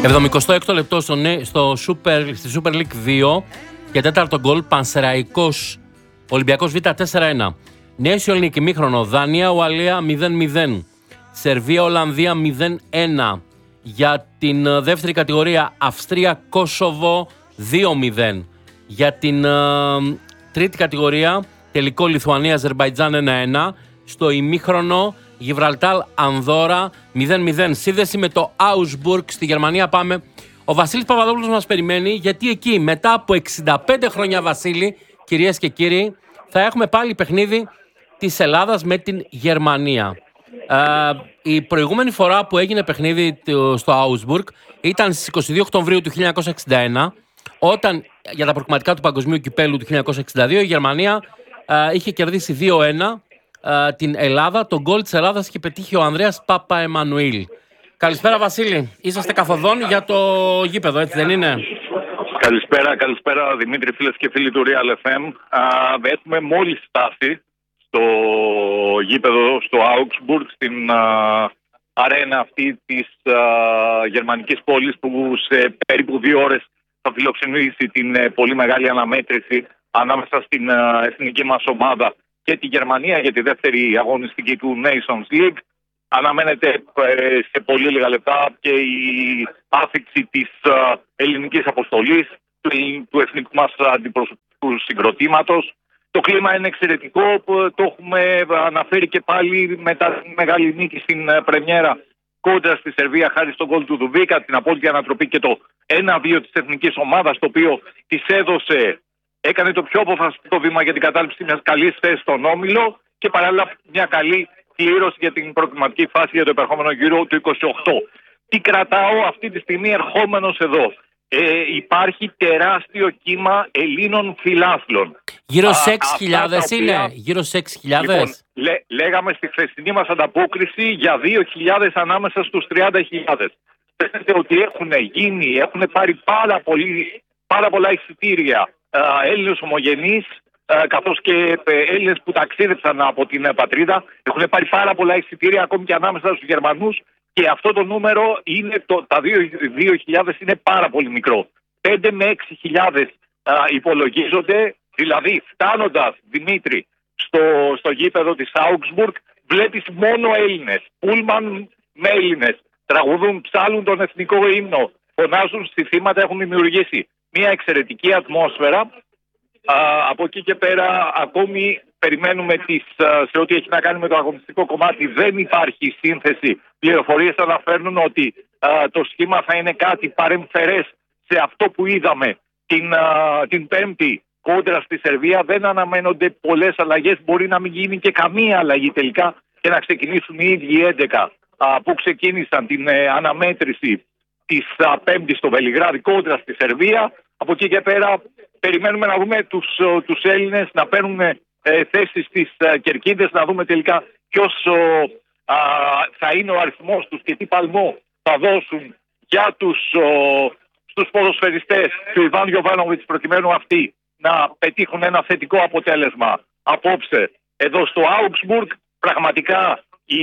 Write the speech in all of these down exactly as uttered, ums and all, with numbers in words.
εβδομηκοστό έκτο λεπτό στο, στο Super, στη Super League δύο και τέταρτο γκολ Πανσεραϊκός Ολυμπιακός Β τέσσερα ένα. Νέος Ιωλνίκη ημίχρονο Δανία Ουαλία μηδέν μηδέν. Σερβία Ολλανδία μηδέν ένα. Για την δεύτερη κατηγορία Αυστρία Κόσοβο δύο μηδέν. Για την uh, τρίτη κατηγορία τελικό Λιθουανία Αζερμπαϊτζάν ένα ένα. Στο ημίχρονο Γιβραλτάλ Ανδόρα μηδέν μηδέν. Σύνδεση με το Augsburg στη Γερμανία πάμε. Ο Βασίλης Παπαδόπουλος μας περιμένει, γιατί εκεί μετά από εξήντα πέντε χρόνια, Βασίλη, κυρίες και κύριοι, θα έχουμε πάλι παιχνίδι της Ελλάδας με την Γερμανία. Ε, η προηγούμενη φορά που έγινε παιχνίδι στο Augsburg ήταν στις είκοσι δύο Οκτωβρίου του χίλια εννιακόσια εξήντα ένα, όταν για τα προκριματικά του Παγκοσμίου Κυπέλλου του χίλια εννιακόσια εξήντα δύο η Γερμανία ε, είχε κερδίσει δύο ένα ε, την Ελλάδα. Τον γκολ της Ελλάδας είχε πετύχει ο Ανδρέας Παπαεμμανουήλ. Καλησπέρα, Βασίλη. Είσαστε καθοδόν για το γήπεδο, έτσι δεν είναι? Καλησπέρα, καλησπέρα Δημήτρη, φίλες και φίλοι του Real εφ εμ. Α, έχουμε μόλις φτάσει στο γήπεδο, στο Augsburg, στην α, αρένα αυτή της α, γερμανικής πόλης, που σε περίπου δύο ώρες θα φιλοξενήσει την ε, πολύ μεγάλη αναμέτρηση ανάμεσα στην α, εθνική μας ομάδα και τη Γερμανία για τη δεύτερη αγωνιστική του Nations League. Αναμένεται ε, σε πολύ λίγα λεπτά και η άφηξη της ε, ελληνικής αποστολής, του, του εθνικού μας αντιπροσωπικού συγκροτήματος. Το κλίμα είναι εξαιρετικό, που το έχουμε αναφέρει και πάλι μετά τη μεγάλη νίκη στην ε, πρεμιέρα κόντρα στη Σερβία, χάρη στον γκολ του Δουβίκα, την απόλυτη ανατροπή και το ένα δύο της εθνικής ομάδας, το οποίο της έδωσε, έκανε το πιο αποφασιστικό βήμα για την κατάληψη μιας καλής θέσης στον όμιλο και παράλληλα μια καλή κλήρωση για την προκριματική φάση για το επερχόμενο γύρο του είκοσι οκτώ. Τι κρατάω αυτή τη στιγμή ερχόμενος εδώ? Ε, υπάρχει τεράστιο κύμα Ελλήνων φιλάθλων. Γύρω σε έξι χιλιάδες είναι. Γύρω σε έξι χιλιάδες. Λοιπόν, λέ, λέγαμε στη χθεσινή μας ανταπόκριση για δύο χιλιάδες ανάμεσα στους τριάντα χιλιάδες. Φαίνεται ότι έχουν γίνει, έχουν πάρει πάρα, πολύ, πάρα πολλά εισιτήρια Έλληνες ομογενείς, καθώς και Έλληνες που ταξίδεψαν από την πατρίδα. Έχουν πάρει πάρα πολλά εισιτήρια ακόμη και ανάμεσα στους Γερμανούς, και αυτό το νούμερο, είναι το, τα δύο χιλιάδες είναι πάρα πολύ μικρό. πέντε με έξι χιλιάδες υπολογίζονται, δηλαδή φτάνοντας, Δημήτρη, στο, στο γήπεδο της Augsburg, βλέπεις μόνο Έλληνες, πούλμαν με Έλληνες, τραγουδούν, ψάλουν τον εθνικό ύμνο, φωνάζουν στιθήματα, έχουν δημιουργήσει μια εξαιρετική ατμόσφαιρα. Α, από εκεί και πέρα ακόμη περιμένουμε τις, σε ό,τι έχει να κάνει με το αγωνιστικό κομμάτι, δεν υπάρχει σύνθεση. Πληροφορίες αναφέρουν ότι α, το σχήμα θα είναι κάτι παρεμφερές σε αυτό που είδαμε την, α, την Πέμπτη κόντρα στη Σερβία. Δεν αναμένονται πολλές αλλαγές, μπορεί να μην γίνει και καμία αλλαγή τελικά και να ξεκινήσουν οι ίδιοι έντεκα α, που ξεκίνησαν την ε, αναμέτρηση της α, Πέμπτης στο Βελιγράδι κόντρα στη Σερβία. Από εκεί και πέρα περιμένουμε να δούμε τους, τους Έλληνες να παίρνουν ε, θέσεις στις ε, κερκίδες, να δούμε τελικά ποιος ε, θα είναι ο αριθμός τους και τι παλμό θα δώσουν για τους, ε, στους ποδοσφαιριστές του Ιβάν Γιοβάνοβιτς, προκειμένου αυτοί να πετύχουν ένα θετικό αποτέλεσμα απόψε εδώ στο Augsburg. Πραγματικά η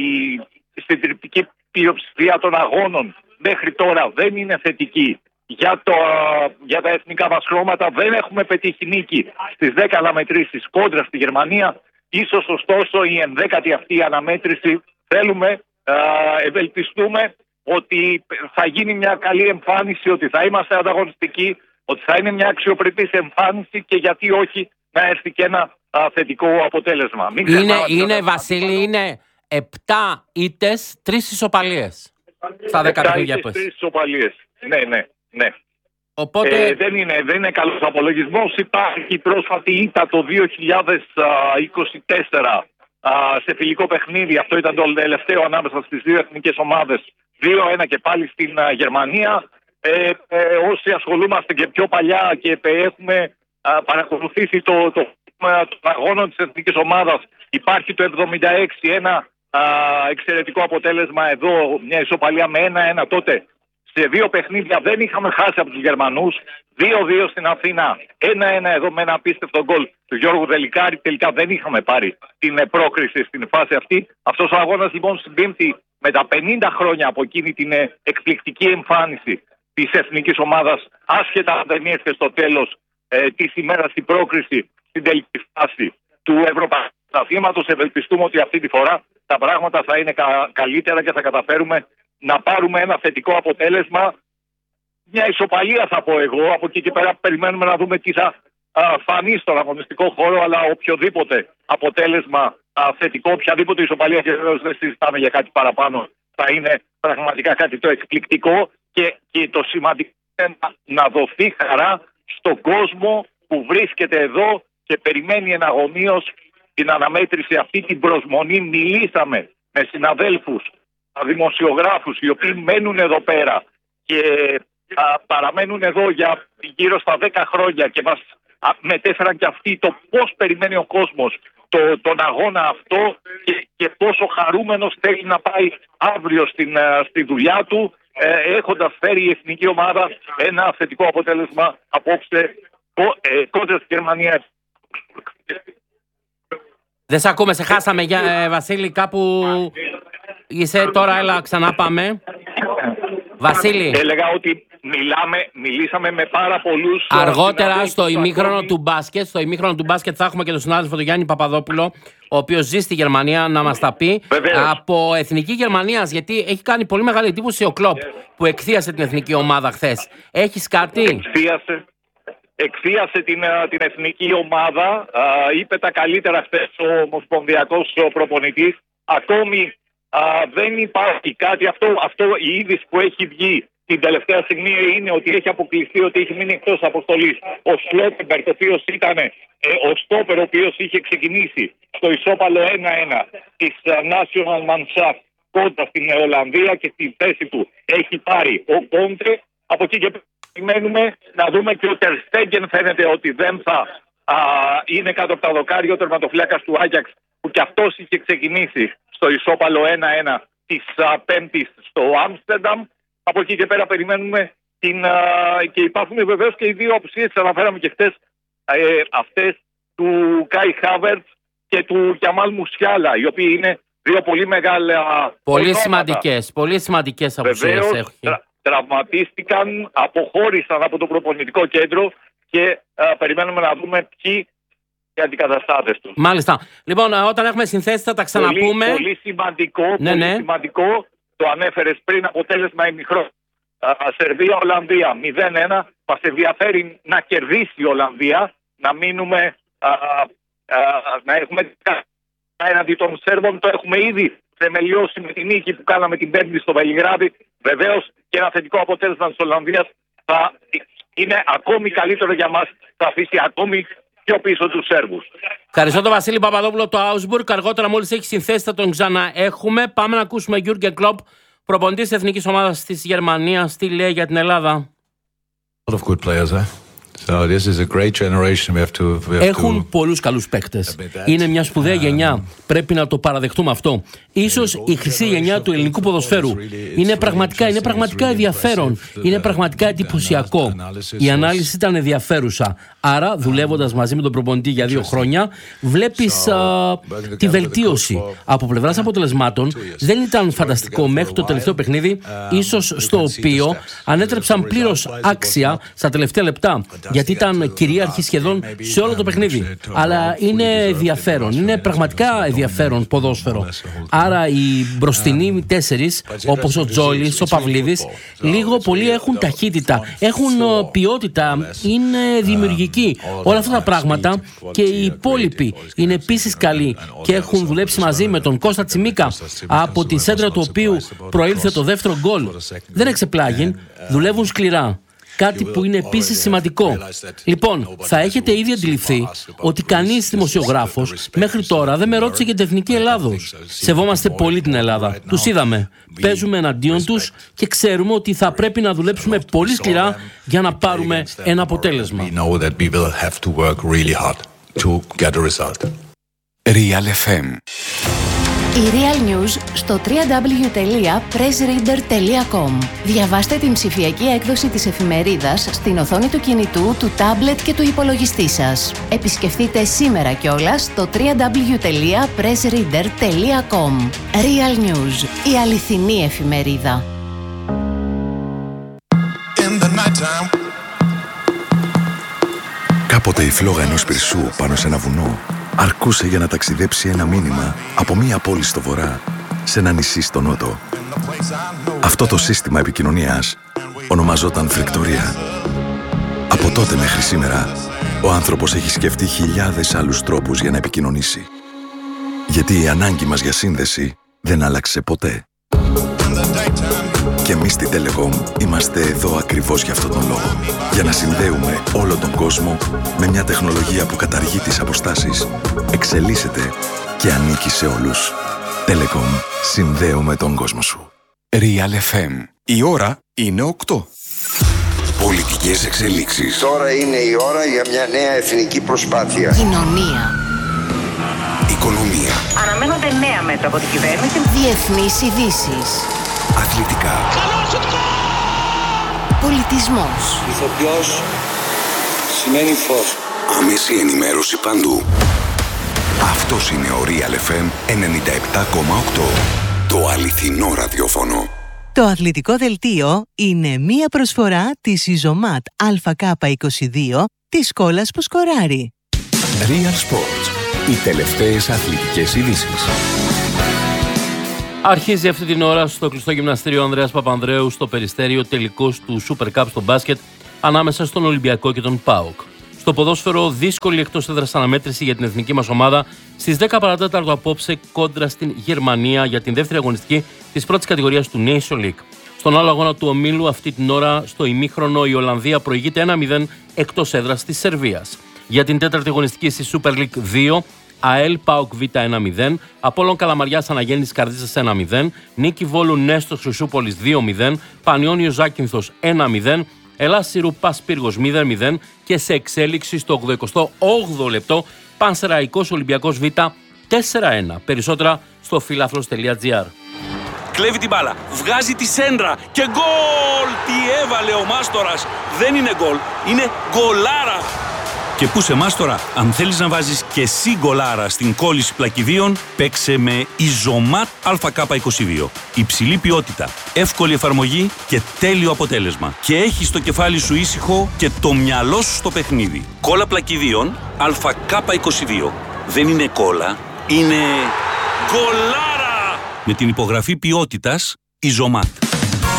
συντριπτική πλειοψηφία των αγώνων μέχρι τώρα δεν είναι θετική για, το, για τα εθνικά μας χρώματα. Δεν έχουμε πετύχει νίκη στις δέκα αναμετρήσεις κόντρα στη Γερμανία. Ίσως ωστόσο η ενδέκατη αυτή αναμέτρηση θέλουμε, α, ευελπιστούμε ότι θα γίνει μια καλή εμφάνιση, ότι θα είμαστε ανταγωνιστικοί, ότι θα είναι μια αξιοπρεπής εμφάνιση και γιατί όχι να έρθει και ένα α, θετικό αποτέλεσμα. Μην είναι, είναι Βασίλη, είναι επτά ήττες, τρεις ισοπαλίες στα δέκα παιχνίδια. τρεις ισοπαλίες, ναι, ναι, ναι. Οπότε... Ε, δεν, είναι, δεν είναι καλός απολογισμός. Υπάρχει η πρόσφατη ήττα το δύο χιλιάδες είκοσι τέσσερα α, σε φιλικό παιχνίδι. Αυτό ήταν το τελευταίο ανάμεσα στις δύο εθνικές ομάδες. δύο ένα και πάλι στην α, Γερμανία. Ε, ε, όσοι ασχολούμαστε και πιο παλιά και ε, έχουμε α, παρακολουθήσει το, το, το, το αγώνα της εθνικής ομάδας, υπάρχει το εβδομήντα έξι ένα α, εξαιρετικό αποτέλεσμα εδώ, μια ισοπαλία με ένα ένα τότε. Σε δύο παιχνίδια δεν είχαμε χάσει από τους Γερμανούς. δύο δύο στην Αθήνα. ένα ένα εδώ με ένα απίστευτο γκολ του Γιώργου Δελικάρη. Τελικά δεν είχαμε πάρει την πρόκριση στην φάση αυτή. Αυτός ο αγώνας λοιπόν στην Πέμπτη με τα πενήντα χρόνια από εκείνη την εκπληκτική εμφάνιση της εθνικής ομάδας, άσχετα αν δεν ήρθε στο τέλος ε, της ημέρας στην πρόκριση στην τελική φάση του Ευρωπαϊκού Πρωταθλήματος. Ευελπιστούμε ότι αυτή τη φορά τα πράγματα θα είναι κα, καλύτερα και θα καταφέρουμε να πάρουμε ένα θετικό αποτέλεσμα. Μια ισοπαλία θα πω εγώ. Από εκεί και πέρα περιμένουμε να δούμε τι θα α, φανεί στον αγωνιστικό χώρο, αλλά οποιοδήποτε αποτέλεσμα α, θετικό, οποιαδήποτε ισοπαλία, και βεβαίως δεν συζητάμε για κάτι παραπάνω, θα είναι πραγματικά κάτι το εκπληκτικό και, και το σημαντικό είναι να, να δοθεί χαρά στον κόσμο που βρίσκεται εδώ και περιμένει εναγωνίως την αναμέτρηση αυτή, την προσμονή. Μιλήσαμε με συναδέλφους, δημοσιογράφους οι οποίοι μένουν εδώ πέρα και α, παραμένουν εδώ για γύρω στα δέκα χρόνια και μας α, μετέφεραν και αυτοί το πώς περιμένει ο κόσμος το, τον αγώνα αυτό και, και πόσο χαρούμενος θέλει να πάει αύριο στην, α, στη δουλειά του, ε, έχοντας φέρει η εθνική ομάδα ένα θετικό αποτέλεσμα απόψε ε, κόντρα στη Γερμανία. Δεν σε ακούμε, σε χάσαμε για, ε, Βασίλη, κάπου είσαι τώρα, έλα ξανά πάμε. Βασίλη. Έλεγα ότι μιλάμε, μιλήσαμε με πάρα πολλούς... Αργότερα στο ημίχρονο του μπάσκετ, στο ημίχρονο του μπάσκετ θα έχουμε και τον συνάδελφο τον Γιάννη Παπαδόπουλο, ο οποίος ζει στη Γερμανία, να μας τα πει. Βεβαίως. Από εθνική Γερμανίας, γιατί έχει κάνει πολύ μεγάλη εντύπωση ο Κλοπ που εκθίασε την εθνική ομάδα χθες. Έχεις κάτι? Εκθίασε. Εκθίασε την, την εθνική ομάδα, α, είπε τα καλύτερα χθες ο ομοσπονδιακός προπονητής. Ακόμη α, δεν υπάρχει κάτι, αυτό, αυτό η είδηση που έχει βγει την τελευταία στιγμή είναι ότι έχει αποκλειστεί, ότι έχει μείνει εκτός αποστολής ο Σλότεμπεργκ, ο οποίος ήταν ε, ο στόπερ, ο οποίος είχε ξεκινήσει στο ισόπαλο ένα ένα της National Mannschaft κόντρα στην Ολλανδία και στη θέση του έχει πάρει ο Κόντρε. Από εκεί και περιμένουμε να δούμε και ο Τερ Στέγγεν φαίνεται ότι δεν θα α, είναι κάτω από τα δοκάρια, ο τερματοφυλάκας του Άγιαξ που κι αυτός είχε ξεκινήσει στο ισόπαλο ένα ένα της α, Πέμπτης στο Άμστερνταμ. Από εκεί και πέρα περιμένουμε την, α, και υπάρχουν βεβαίως και οι δύο απουσίες, τις αναφέραμε και χτες, ε, αυτές του Κάι Χάβερτς και του Κιαμάλ Μουσιάλα, οι οποίοι είναι δύο πολύ μεγάλα... Πολύ σημαντικές, πολύ σημαντικές απουσίες έχουν. Τραυματίστηκαν, αποχώρησαν από το προπονητικό κέντρο και α, περιμένουμε να δούμε ποιοι οι αντικαταστάτες τους. Μάλιστα. Λοιπόν, όταν έχουμε συνθέσει θα τα ξαναπούμε. Πολύ, πολύ σημαντικό, ναι, πολύ ναι. σημαντικό, το ανέφερες πριν, αποτέλεσμα ημιχρόνου. Σερβία-Ολλανδία μηδέν ένα. Μας ενδιαφέρει να κερδίσει η Ολλανδία, να μείνουμε, α, α, να έχουμε έναντι των Σέρβων. Το έχουμε ήδη θεμελιώσει με την νίκη που κάναμε την Πέμπτη στο Βελιγράδι. Βεβαίως και ένα θετικό αποτέλεσμα της Ολλανδίας θα είναι ακόμη καλύτερο για μας, θα αφήσει ακόμη πιο πίσω τους Σέρβους. Ευχαριστώ τον Βασίλη Παπαδόπουλο το Augsburg. Αργότερα μόλις έχει συνθέσει θα τον ξαναέχουμε. Πάμε να ακούσουμε Jürgen Klopp, προπονητής της εθνικής ομάδας της Γερμανίας. Τι λέει για την Ελλάδα? Έχουν πολλούς καλούς παίκτες. Είναι μια σπουδαία γενιά. Πρέπει να το παραδεχτούμε αυτό. Ίσως η χρυσή γενιά του ελληνικού ποδοσφαίρου. Είναι πραγματικά, είναι πραγματικά ενδιαφέρον. Είναι πραγματικά εντυπωσιακό. Η ανάλυση ήταν ενδιαφέρουσα. Άρα, δουλεύοντας μαζί με τον προπονητή για δύο χρόνια, βλέπεις α, τη βελτίωση. Από πλευράς αποτελεσμάτων, δεν ήταν φανταστικό μέχρι το τελευταίο παιχνίδι, ίσως στο οποίο ανέτρεψαν πλήρως άξια στα τελευταία λεπτά. Γιατί ήταν κυρίαρχοι σχεδόν σε όλο το παιχνίδι. Αλλά είναι ενδιαφέρον. Είναι πραγματικά ενδιαφέρον ποδόσφαιρο. Άρα οι μπροστινοί τέσσερις, όπως ο Τζόλης, ο Παυλίδης, λίγο πολύ έχουν ταχύτητα, έχουν ποιότητα, είναι δημιουργικοί. Όλα αυτά τα πράγματα και οι υπόλοιποι είναι επίσης καλοί και έχουν δουλέψει μαζί με τον Κώστα Τσιμίκα, από τη σέντρα του οποίου προήλθε το δεύτερο γκολ. Δεν εξεπλάγει, δουλεύουν σκληρά. Κάτι που είναι επίσης σημαντικό. Λοιπόν, θα έχετε ήδη αντιληφθεί ότι κανείς δημοσιογράφος μέχρι τώρα δεν με ρώτησε για την εθνική Ελλάδος. Σεβόμαστε πολύ την Ελλάδα. Τους είδαμε. Παίζουμε εναντίον τους και ξέρουμε ότι θα πρέπει να δουλέψουμε πολύ σκληρά για να πάρουμε ένα αποτέλεσμα. Real εφ εμ Η Real News στο double-u double-u double-u τελεία press reader τελεία com. Διαβάστε την ψηφιακή έκδοση της εφημερίδας στην οθόνη του κινητού, του τάμπλετ και του υπολογιστή σας. Επισκεφτείτε σήμερα κιόλας το double-u double-u double-u τελεία press reader τελεία com. Real News, η αληθινή εφημερίδα. Κάποτε η φλόγα ενός πυρσού πάνω σε ένα βουνό αρκούσε για να ταξιδέψει ένα μήνυμα από μία πόλη στο βορρά σε ένα νησί στο νότο. Αυτό το σύστημα επικοινωνίας ονομαζόταν φρικτορία. Από τότε μέχρι σήμερα, ο άνθρωπος έχει σκεφτεί χιλιάδες άλλους τρόπους για να επικοινωνήσει. Γιατί η ανάγκη μας για σύνδεση δεν άλλαξε ποτέ. Και εμείς στη Telecom είμαστε εδώ ακριβώς για αυτόν τον λόγο. Για να συνδέουμε όλο τον κόσμο με μια τεχνολογία που καταργεί τις αποστάσεις, εξελίσσεται και ανήκει σε όλους. Telecom. Συνδέουμε τον κόσμο σου. Real εφ εμ. Η ώρα είναι οκτώ. Πολιτικές εξελίξεις. Τώρα είναι η ώρα για μια νέα εθνική προσπάθεια. Κοινωνία. Οικονομία. Αναμένονται νέα μέτρα από την κυβέρνηση. Διεθνείς ειδήσεις. Αθλητικά. Πολιτισμός. Ηθοποιός σημαίνει φως. Άμεση ενημέρωση παντού. Αυτός είναι ο Real εφ εμ ενενήντα επτά κόμμα οκτώ. Το αληθινό ραδιόφωνο. Το αθλητικό δελτίο είναι μία προσφορά της Ιζωμάτ Α Κ είκοσι δύο της Κόλλας που σκοράρει. Real Sports. Οι τελευταίες αθλητικές ειδήσεις. Αρχίζει αυτή την ώρα στο κλειστό γυμναστήριο Ανδρέας Παπανδρέου στο Περιστέριο τελικός του Super Cup στο μπάσκετ ανάμεσα στον Ολυμπιακό και τον ΠΑΟΚ. Στο ποδόσφαιρο, δύσκολη εκτός έδρας αναμέτρηση για την εθνική μας ομάδα στις δέκα παρά τέταρτο απόψε κόντρα στην Γερμανία για την δεύτερη αγωνιστική της πρώτης κατηγορίας του Nation League. Στον άλλο αγώνα του ομίλου, αυτή την ώρα στο ημίχρονο, η Ολλανδία προηγείται ένα μηδέν εκτός έδρας της Σερβίας. Για την τέταρτη αγωνιστική στη Super League δύο, ΑΕΛ ΠΑΟΚ Β ένα μηδέν, Απόλλων Καλαμαριάς Αναγέννησης Καρδίτσας ένα μηδέν, Νίκη Βόλου Νέστος Χρυσούπολης δύο μηδέν, Πανιόνιος Ζάκυνθος ένα μηδέν, Ελλάς Σύρου Πας Πύργος μηδέν μηδέν και σε εξέλιξη στο ογδοηκοστό όγδοο λεπτό Πανσεραϊκός Ολυμπιακός Β τέσσερα ένα. Περισσότερα στο φιλάθλος τελεία τζι άρ. Κλέβει την μπάλα, βγάζει τη σέντρα και γκολ! Τι έβαλε ο Μάστορας! Δεν είναι γκολ, είναι γκολάρα! Και πού σε Μάστορα, αν θέλεις να βάζεις και εσύ γκολάρα στην κόλληση πλακιδίων, παίξε με Ιζωμάτ Α Κ είκοσι δύο. Υψηλή ποιότητα, εύκολη εφαρμογή και τέλειο αποτέλεσμα. Και έχεις το κεφάλι σου ήσυχο και το μυαλό σου στο παιχνίδι. Κόλλα πλακιδίων Α Κ είκοσι δύο. Δεν είναι κόλλα, είναι γκολάρα! Με την υπογραφή ποιότητας Ιζωμάτ.